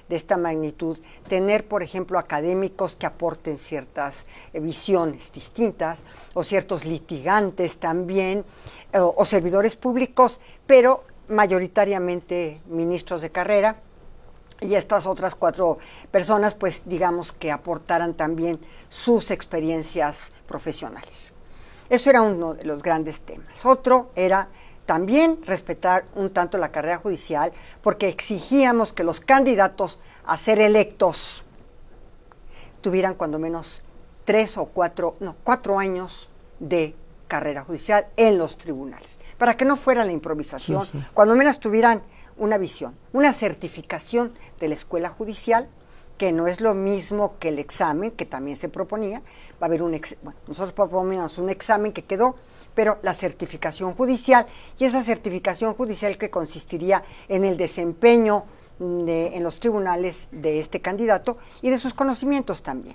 de esta magnitud, tener, por ejemplo, académicos que aporten ciertas visiones distintas, o ciertos litigantes también, o servidores públicos, pero mayoritariamente ministros de carrera, y estas otras 4 personas, pues digamos que aportaran también sus experiencias profesionales. Eso era uno de los grandes temas. Otro era también respetar un tanto la carrera judicial, porque exigíamos que los candidatos a ser electos tuvieran cuando menos 4 años de carrera judicial en los tribunales, para que no fuera la improvisación, sí. Cuando menos tuvieran una visión, una certificación de la escuela judicial, que no es lo mismo que el examen, que también se proponía. Va a haber nosotros proponemos un examen que quedó, pero la certificación judicial, y esa certificación judicial que consistiría en el desempeño en los tribunales de este candidato y de sus conocimientos también.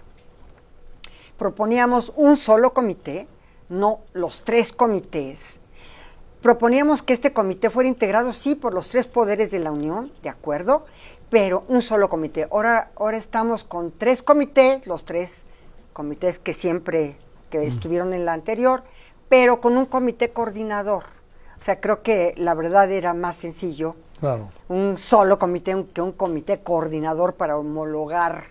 Proponíamos un solo comité, no los 3 comités. Proponíamos que este comité fuera integrado, sí, por los 3 poderes de la Unión, de acuerdo, pero un solo comité. Ahora estamos con 3 comités, los 3 comités que estuvieron en la anterior, pero con un comité coordinador. O sea, creo que la verdad era más sencillo, claro, un solo comité que un comité coordinador para homologar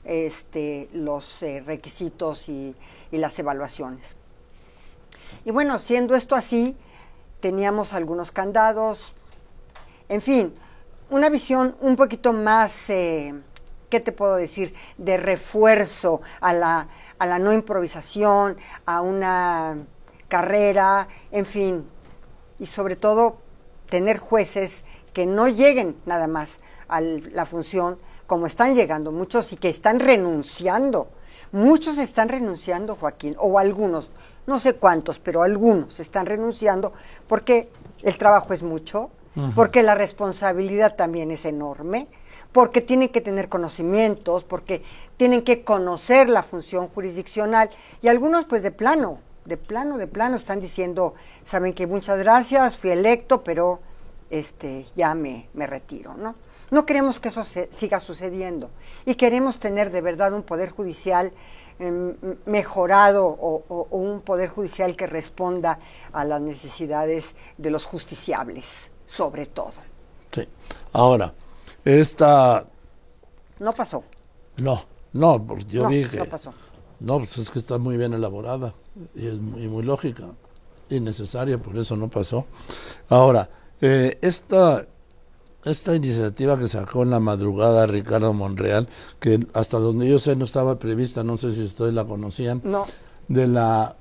los requisitos y las evaluaciones. Y bueno, siendo esto así, teníamos algunos candados, en fin, una visión un poquito más, ¿qué te puedo decir?, de refuerzo a la no improvisación, a una carrera, en fin, y sobre todo tener jueces que no lleguen nada más a la función como están llegando muchos y que están renunciando. Muchos están renunciando, Joaquín, o algunos, no sé cuántos, pero algunos están renunciando porque el trabajo es mucho, porque la responsabilidad también es enorme, porque tienen que tener conocimientos, porque tienen que conocer la función jurisdiccional, y algunos pues de plano están diciendo, saben que muchas gracias, fui electo, pero ya me retiro, ¿no? No queremos que eso siga sucediendo, y queremos tener de verdad un poder judicial mejorado, o un poder judicial que responda a las necesidades de los justiciables, sobre todo. Sí. Ahora, esta... No pasó. No, porque yo dije... No pasó. No, pues es que está muy bien elaborada, y es muy lógica, y necesaria, por eso no pasó. Ahora, esta iniciativa que sacó en la madrugada Ricardo Monreal, que hasta donde yo sé no estaba prevista, no sé si ustedes la conocían, no, de la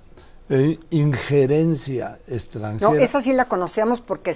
injerencia extranjera. No, esa sí la conocíamos porque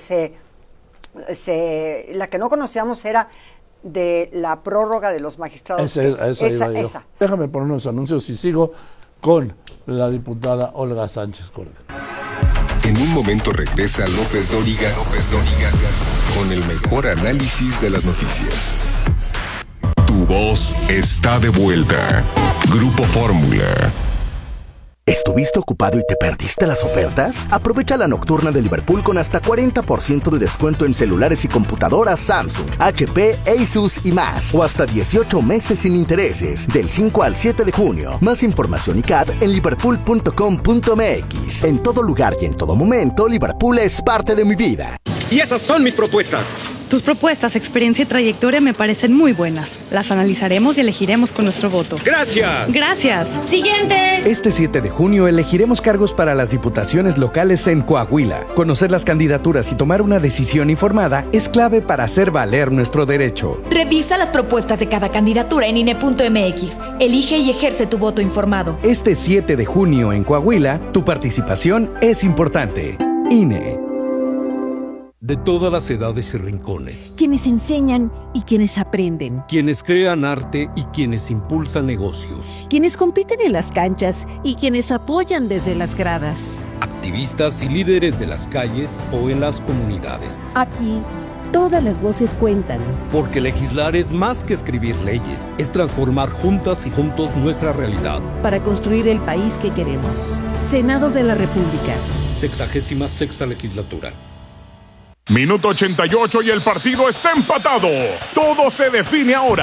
la que no conocíamos era de la prórroga de los magistrados. Esa. Déjame poner unos anuncios y sigo con la diputada Olga Sánchez Córdoba. En un momento regresa López Dóriga con el mejor análisis de las noticias. Tu voz está de vuelta. Grupo Fórmula. ¿Estuviste ocupado y te perdiste las ofertas? Aprovecha la nocturna de Liverpool con hasta 40% de descuento en celulares y computadoras Samsung, HP, Asus y más. O hasta 18 meses sin intereses, del 5 al 7 de junio. Más información y CAD en liverpool.com.mx. En todo lugar y en todo momento, Liverpool es parte de mi vida. Y esas son mis propuestas. Tus propuestas, experiencia y trayectoria me parecen muy buenas. Las analizaremos y elegiremos con nuestro voto. ¡Gracias! ¡Gracias! ¡Siguiente! Este 7 de junio elegiremos cargos para las diputaciones locales en Coahuila. Conocer las candidaturas y tomar una decisión informada es clave para hacer valer nuestro derecho. Revisa las propuestas de cada candidatura en INE.mx. Elige y ejerce tu voto informado. Este 7 de junio en Coahuila, tu participación es importante. INE. De todas las edades y rincones. Quienes enseñan y quienes aprenden. Quienes crean arte y quienes impulsan negocios. Quienes compiten en las canchas y quienes apoyan desde las gradas. Activistas y líderes de las calles o en las comunidades. Aquí, todas las voces cuentan. Porque legislar es más que escribir leyes. Es transformar juntas y juntos nuestra realidad. Para construir el país que queremos. Senado de la República. 66ª legislatura. Minuto 88 y el partido está empatado. Todo se define ahora.